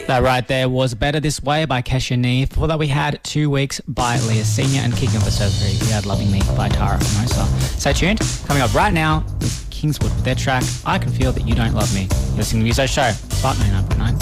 That right there was Better This Way by Kesha Nee. Before that, we had 2 Weeks by Leah Senior, and kicking off the show 3, we had Loving Me by Tara Hermosa. Stay tuned. Coming up right now is Kingswood with their track I Can Feel That You Don't Love Me. You're listening to the Muso Show, Spark 99.9.